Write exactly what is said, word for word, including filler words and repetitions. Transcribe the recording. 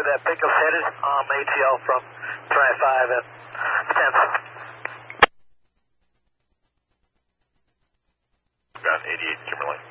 that pickup's headed on A T L from Drive five at ten. Got eighty-eight Timberline.